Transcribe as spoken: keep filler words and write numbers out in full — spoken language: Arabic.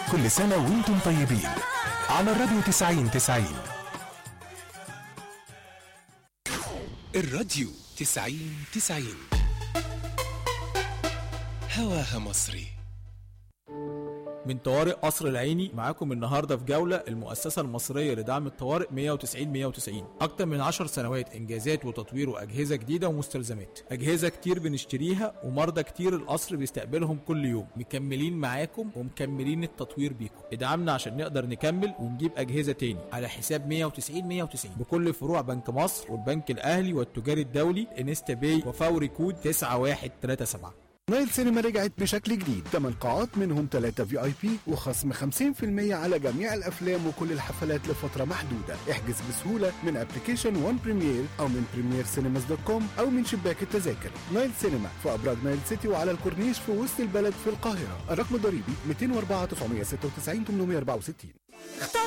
كل سنة وانتم طيبين على الراديو تسعين تسعين. الراديو تسعين تسعين هواها مصري. من طوارئ قصر العيني معاكم النهارده في جوله المؤسسه المصريه لدعم الطوارئ مية وتسعين مية وتسعين. اكتر من عشر سنوات انجازات وتطوير واجهزه جديده ومستلزمات، اجهزه كتير بنشتريها ومرضى كتير القصر بيستقبلهم كل يوم. مكملين معاكم ومكملين التطوير بيكم. ادعمنا عشان نقدر نكمل ونجيب اجهزه تاني على حساب مية وتسعين مية وتسعين بكل فروع بنك مصر والبنك الاهلي والتجاري الدولي انستا باي وفوري كود تسعة واحد تلاتة سبعة. نايل سينما رجعت بشكل جديد، ثمان قاعات منهم ثلاثة في اي بي وخصم خمسين بالمية على جميع الافلام وكل الحفلات لفترة محدودة. احجز بسهولة من ابلكيشن وان بريمير او من بريمير سينماز دوت كوم او من شباك التذاكر. نايل سينما في ابراج نايل سيتي وعلى الكورنيش في وسط البلد في القاهرة. الرقم الضريبي مئتين وأربعة تسعمية ستة وتسعين ثمانمية وأربعة وستين.